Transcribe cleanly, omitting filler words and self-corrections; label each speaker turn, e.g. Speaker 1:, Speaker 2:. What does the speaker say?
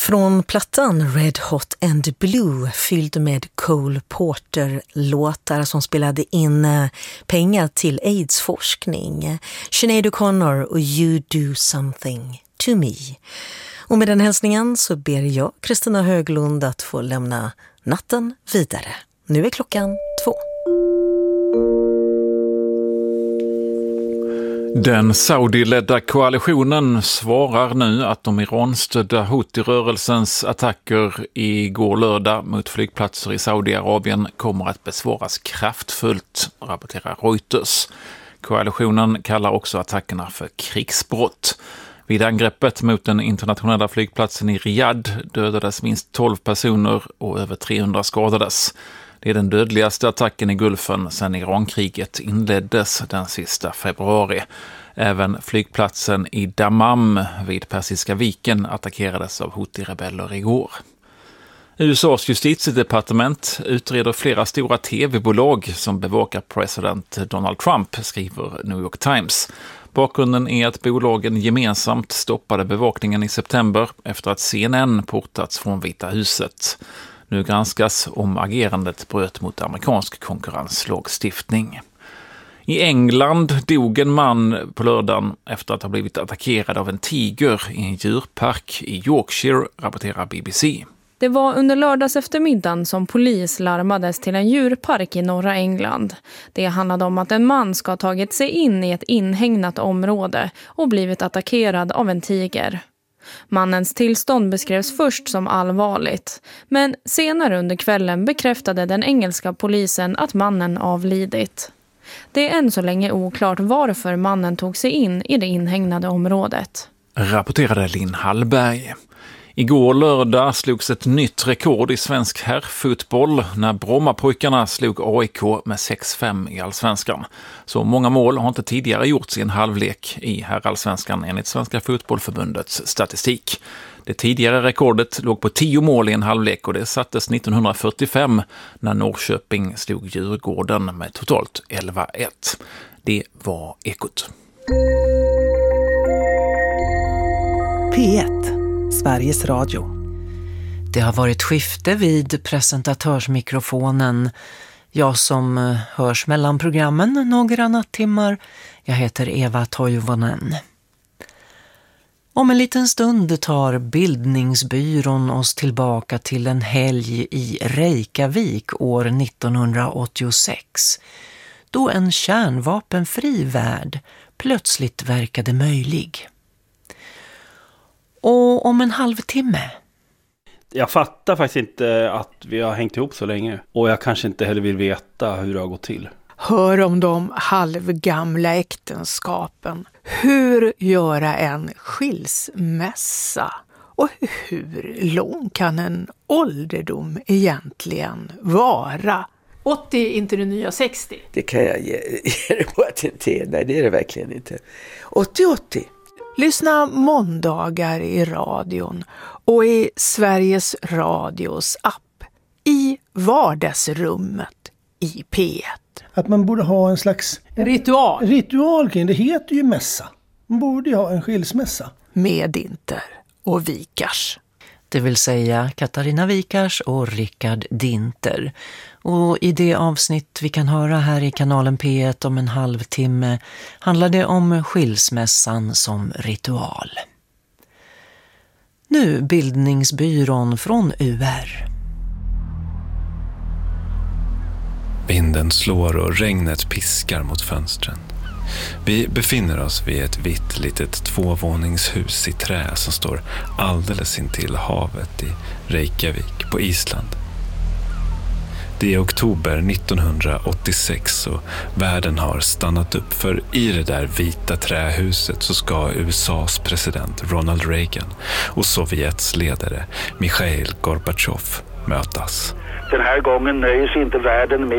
Speaker 1: Från plattan Red Hot and Blue, fylld med Cole Porter-låtar som spelade in pengar till AIDS-forskning. Sinead O'Connor och You Do Something to Me. Och med den hälsningen så ber jag, Kristina Höglund, att få lämna natten vidare. Nu är klockan 2.
Speaker 2: Den Saudi-ledda koalitionen svarar nu att de Iran-stödda Houthi-rörelsens attacker igår lördag mot flygplatser i Saudiarabien kommer att besvaras kraftfullt, rapporterar Reuters. Koalitionen kallar också attackerna för krigsbrott. Vid angreppet mot den internationella flygplatsen i Riyadh dödades minst 12 personer och över 300 skadades. Det är den dödligaste attacken i Gulfen sedan Irankriget inleddes den sista februari. Även flygplatsen i Dammam vid Persiska viken attackerades av Houthi-rebeller igår. USAs justitiedepartement utreder flera stora tv-bolag som bevakar president Donald Trump, skriver New York Times. Bakgrunden är att bolagen gemensamt stoppade bevakningen i september efter att CNN portats från Vita huset. Nu granskas om agerandet bröt mot amerikansk konkurrenslagstiftning. I England dog en man på lördagen efter att ha blivit attackerad av en tiger i en djurpark i Yorkshire, rapporterar BBC.
Speaker 3: Det var under lördags eftermiddagen som polis larmades till en djurpark i norra England. Det handlade om att en man ska ha tagit sig in i ett inhägnat område och blivit attackerad av en tiger. Mannens tillstånd beskrevs först som allvarligt, men senare under kvällen bekräftade den engelska polisen att mannen avlidit. Det är än så länge oklart varför mannen tog sig in i det inhägnade området.
Speaker 2: Rapporterade Linn Hallberg. Igår lördag slogs ett nytt rekord i svensk herrfotboll när Brommapojkarna slog AIK med 6-5 i allsvenskan. Så många mål har inte tidigare gjorts i en halvlek i herrallsvenskan enligt Svenska fotbollförbundets statistik. Det tidigare rekordet låg på 10 mål i en halvlek och det sattes 1945 när Norrköping slog Djurgården med totalt 11-1. Det var Ekot.
Speaker 4: P1, Sveriges Radio.
Speaker 1: Det har varit skifte vid presentatörsmikrofonen. Jag som hörs mellan programmen några nattimmar. Jag heter Eva Toivonen. Om en liten stund tar Bildningsbyrån oss tillbaka till en helg i Reykjavik år 1986. Då en kärnvapenfri värld plötsligt verkade möjlig. Och om en halvtimme.
Speaker 5: Jag fattar faktiskt inte att vi har hängt ihop så länge. Och jag kanske inte heller vill veta hur det har gått till.
Speaker 4: Hör om de halvgamla äktenskapen. Hur göra en skilsmässa? Och hur lång kan en ålderdom egentligen vara?
Speaker 6: 80 är inte det nya 60.
Speaker 7: Det kan jag ge dig på att det inte är. Nej, det är det verkligen inte. 80.
Speaker 4: Lyssna måndagar i radion och i Sveriges Radios app i vardagsrummet i P1.
Speaker 8: Att man borde ha en slags ritual kring det heter ju mässa. Man borde ju ha en skilsmässa.
Speaker 4: Med Dinter och Vikars.
Speaker 1: Det vill säga Katarina Vikars och Rickard Dinter. Och i det avsnitt vi kan höra här i kanalen P1 om en halvtimme handlar det om skilsmässan som ritual. Nu Bildningsbyrån från UR.
Speaker 9: Vinden slår och regnet piskar mot fönstren. Vi befinner oss vid ett vitt litet 2-våningshus i trä som står alldeles intill havet i Reykjavik på Island. Det är oktober 1986 och världen har stannat upp, för i det där vita trähuset så ska USAs president Ronald Reagan och Sovjets ledare Mikhail Gorbachev mötas.
Speaker 10: Den här gången nöjer sig inte världen med